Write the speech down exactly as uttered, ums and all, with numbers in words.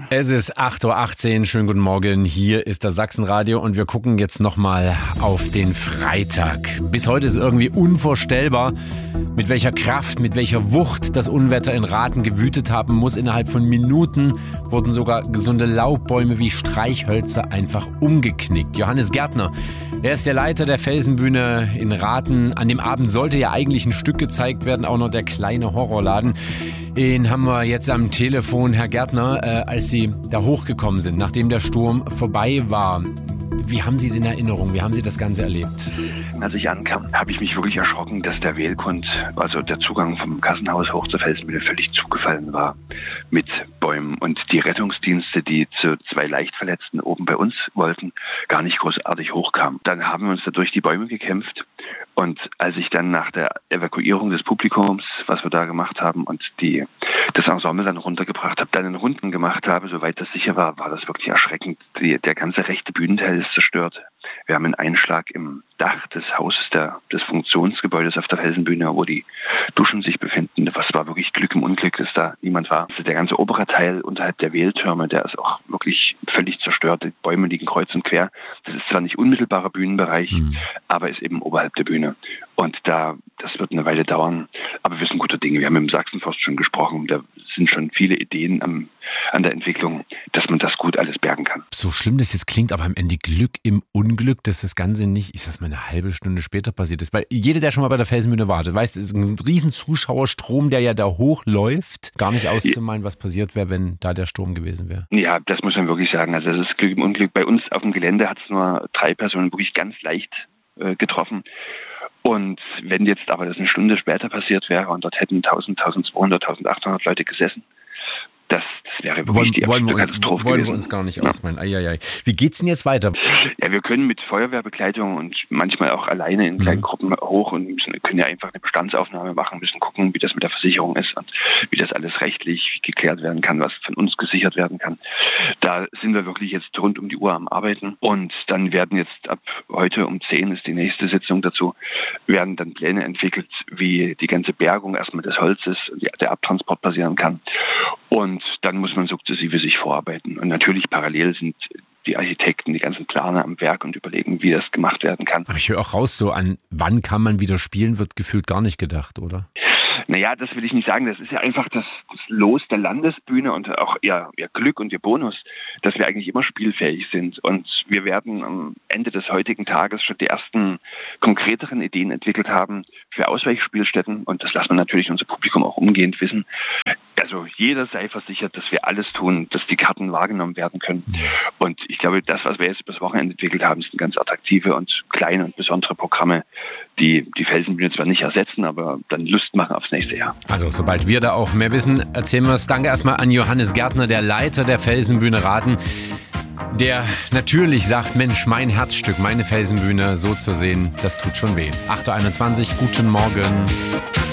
Es ist acht Uhr achtzehn, schönen guten Morgen, hier ist das Sachsenradio und wir gucken jetzt nochmal auf den Freitag. Bis heute ist irgendwie unvorstellbar, mit welcher Kraft, mit welcher Wucht das Unwetter in Rathen gewütet haben muss. Innerhalb von Minuten wurden sogar gesunde Laubbäume wie Streichhölzer einfach umgeknickt. Johannes Gärtner, er ist der Leiter der Felsenbühne in Rathen. An dem Abend sollte ja eigentlich ein Stück gezeigt werden, auch noch der kleine Horrorladen. Den haben wir jetzt am Telefon. Herr Gärtner, äh, als Sie da hochgekommen sind, nachdem der Sturm vorbei war, wie haben Sie es in Erinnerung? Wie haben Sie das Ganze erlebt? Als ich ankam, habe ich mich wirklich erschrocken, dass der Wählgrund, also der Zugang vom Kassenhaus hoch zur Felsenbühne, völlig zugefallen war mit Bäumen. Und die Rettungsdienste, die zu zwei Leichtverletzten oben bei uns wollten, gar nicht großartig hochkamen. Dann haben wir uns da durch die Bäume gekämpft. Und als ich dann nach der Evakuierung des Publikums, was wir da gemacht haben, und die das Ensemble dann runtergebracht habe, dann einen Runden gemacht habe, soweit das sicher war, war das wirklich erschreckend. Die, der ganze rechte Bühnenteil ist zerstört. Wir haben einen Einschlag im Dach des Hauses, der, des Funktionsgebäudes auf der Felsenbühne, wo die Duschen sich befinden. Was war wirklich Glück im Unglück, dass da niemand war. Also der ganze obere Teil unterhalb der Wähltürme, der ist auch wirklich völlig zerstört. Die Bäume liegen kreuz und quer. Das ist zwar nicht unmittelbarer Bühnenbereich, mhm. aber ist eben oberhalb der Bühne. Und da, das wird eine Weile dauern. Aber wir sind guter Dinge. Wir haben mit dem Sachsenforst schon gesprochen. Da sind schon viele Ideen am, an der Entwicklung, dass man das gut alles bergen kann. So schlimm das jetzt klingt, aber am Ende Glück im Unglück, dass das Ganze nicht, ich sag's mal, eine halbe Stunde später passiert ist. Weil jeder, der schon mal bei der Felsenbühne wartet, weiß, das ist ein riesen Zuschauerstrom, der ja da hochläuft. Gar nicht auszumalen, was passiert wäre, wenn da der Sturm gewesen wäre. Ja, das muss man wirklich sagen. Also das ist Glück im Unglück. Bei uns auf dem Gelände hat es nur drei Personen wirklich ganz leicht äh, getroffen. Und wenn jetzt aber das eine Stunde später passiert wäre und dort hätten tausend, tausendzweihundert, tausendachthundert Leute gesessen, das, das wäre wirklich wollen, die wollen wir Katastrophe uns, Wollen gewesen. wir uns gar nicht ja. ausmalen. Eieiei. Wie geht's denn jetzt weiter? Ja, wir können mit Feuerwehrbegleitung und manchmal auch alleine in kleinen mhm. Gruppen hoch und müssen, können ja einfach eine Bestandsaufnahme machen, müssen gucken, wie das mit der Versicherung ist und wie das alles rechtlich geklärt werden kann, was von uns gesichert werden kann. Da sind wir wirklich jetzt rund um die Uhr am Arbeiten und dann werden jetzt ab heute um zehn ist die nächste Sitzung dazu, werden dann Pläne entwickelt, wie die ganze Bergung erstmal des Holzes und der Abtransport passieren kann. Und dann muss man sukzessive sich vorarbeiten. Und natürlich parallel sind die Architekten, die ganzen Planer am Werk und überlegen, wie das gemacht werden kann. Aber ich höre auch raus, so an wann kann man wieder spielen, wird gefühlt gar nicht gedacht, oder? Naja, das will ich nicht sagen. Das ist ja einfach das, das Los der Landesbühne und auch ihr, ihr Glück und ihr Bonus, dass wir eigentlich immer spielfähig sind. Und wir werden am Ende des heutigen Tages schon die ersten konkreteren Ideen entwickelt haben für Ausweichspielstätten. Und das lassen wir natürlich unser Publikum auch umgehend wissen. Also jeder sei versichert, dass wir alles tun, dass die Karten wahrgenommen werden können. Und ich glaube, das, was wir jetzt übers Wochenende entwickelt haben, sind ganz attraktive und kleine und besondere Programme, die die Felsenbühne zwar nicht ersetzen, aber dann Lust machen aufs nächste Jahr. Also sobald wir da auch mehr wissen, erzählen wir es. Danke erstmal an Johannes Gärtner, der Leiter der Felsenbühne Rathen, der natürlich sagt, Mensch, mein Herzstück, meine Felsenbühne so zu sehen, das tut schon weh. acht Uhr einundzwanzig, guten Morgen.